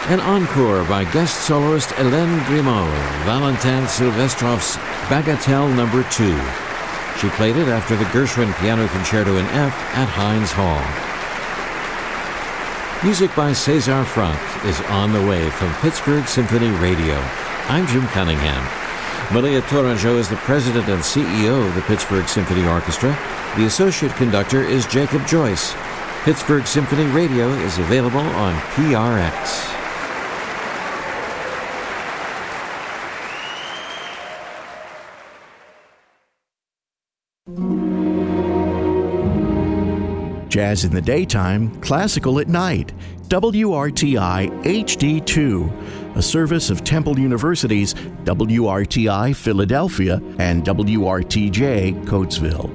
An encore by guest soloist Hélène Grimaud, Valentin Silvestrov's Bagatelle No. 2. She played it after the Gershwin Piano Concerto in F at Heinz Hall. Music by César Franck is on the way from Pittsburgh Symphony Radio. I'm Jim Cunningham. Maria Tourangeau is the president and CEO of the Pittsburgh Symphony Orchestra. The associate conductor is Jacob Joyce. Pittsburgh Symphony Radio is available on PRX. Jazz in the daytime, classical at night. WRTI HD2, a service of Temple University's WRTI Philadelphia and WRTJ Coatesville.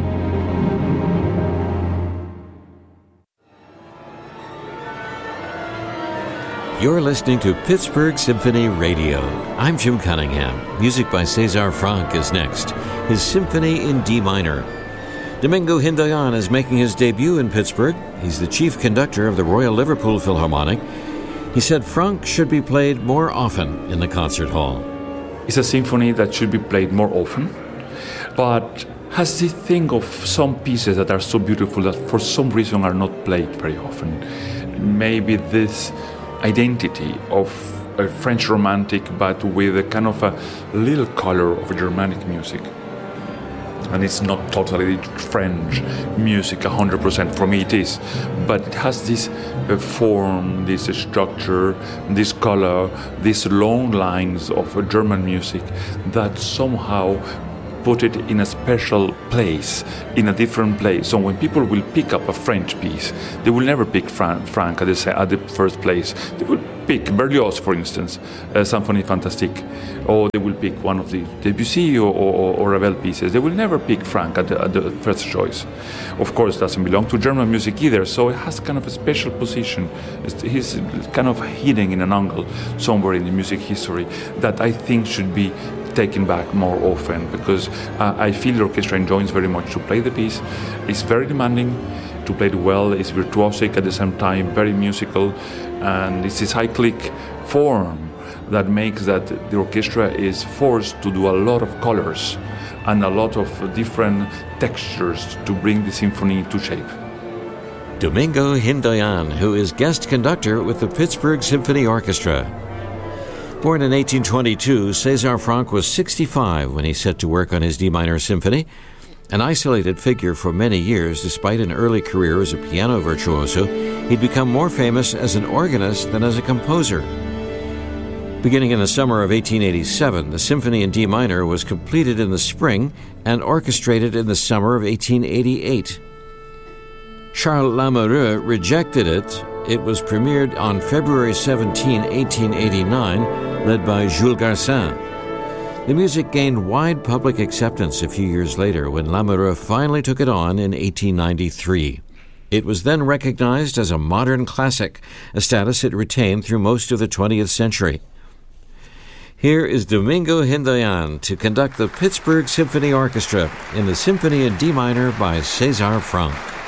You're listening to Pittsburgh Symphony Radio. I'm Jim Cunningham. Music by César Franck is next. His Symphony in D minor. Domingo Hindoyan is making his debut in Pittsburgh. He's the chief conductor of the Royal Liverpool Philharmonic. He said Franck should be played more often in the concert hall. It's a symphony that should be played more often, but has this thing of some pieces that are so beautiful that for some reason are not played very often. Maybe this identity of a French romantic, but with a kind of a little color of Germanic music. And it's not totally French music 100%. For me it is, but it has this form, this structure, this color, these long lines of German music that somehow put it in a special place, in a different place. So when people will pick up a French piece, they will never pick Franck at the first place. They will pick Berlioz, for instance, Symphonie Fantastique, or they will pick one of the Debussy or Ravel pieces. They will never pick Franck at the first choice. Of course, it doesn't belong to German music either, so it has kind of a special position. He's kind of hidden in an angle somewhere in the music history that I think should be taken back more often, because I feel the orchestra enjoys very much to play the piece. It's very demanding to play it well. It's virtuosic at the same time, very musical, and it's a cyclic form that makes that the orchestra is forced to do a lot of colors and a lot of different textures to bring the symphony to shape. Domingo Hindoyan, who is guest conductor with the Pittsburgh Symphony Orchestra. Born in 1822, César Franck was 65 when he set to work on his D minor symphony. An isolated figure for many years, despite an early career as a piano virtuoso, he'd become more famous as an organist than as a composer. Beginning in the summer of 1887, the symphony in D minor was completed in the spring and orchestrated in the summer of 1888. Charles Lamoureux rejected it. It was premiered on February 17, 1889, led by Jules Garcin. The music gained wide public acceptance a few years later when Lamoureux finally took it on in 1893. It was then recognized as a modern classic, a status it retained through most of the 20th century. Here is Domingo Hindoyan to conduct the Pittsburgh Symphony Orchestra in the Symphony in D minor by César Franck.